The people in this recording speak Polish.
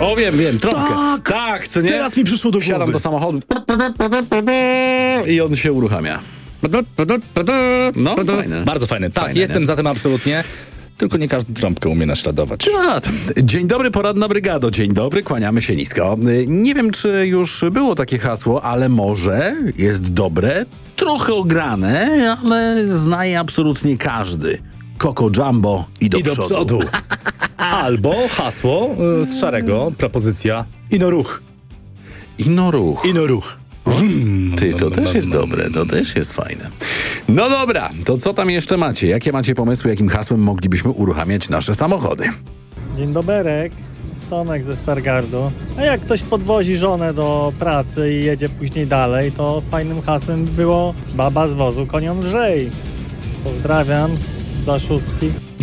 O, wiem, trochę. Tak, co nie? Teraz mi przyszło do głowy. Wsiadam do samochodu i on się uruchamia. No, fajne. Bardzo fajne. Tak, Fajne, jestem nie? za tym absolutnie. Tylko nie każdy trąbkę umie naśladować. Dzień dobry, poradna brygado. Dzień dobry, kłaniamy się nisko. Nie wiem, czy już było takie hasło, ale może jest dobre, trochę ograne, ale zna je absolutnie każdy. Coco Jumbo i do przodu. Albo hasło z szarego, propozycja ino ruch. Ino ruch. Ino ruch. Ty, to też jest dobre, to też jest fajne. No dobra, to co tam jeszcze macie? Jakie macie pomysły, jakim hasłem moglibyśmy uruchamiać nasze samochody? Dzień doberek, Tomek ze Stargardu. A jak ktoś podwozi żonę do pracy i jedzie później dalej, to fajnym hasłem było baba z wozu koniom lżej. Pozdrawiam, za szóstki.